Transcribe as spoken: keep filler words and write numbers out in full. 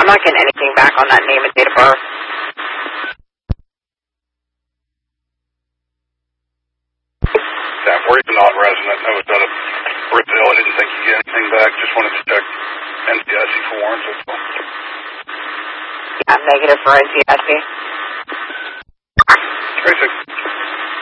I'm not getting anything back on that name and date of birth. Yeah, we're even not resident. I was out of Brazil. I didn't think you'd get anything back. Just wanted to check N C I C for warrants. Yeah, negative for N C I C. three six.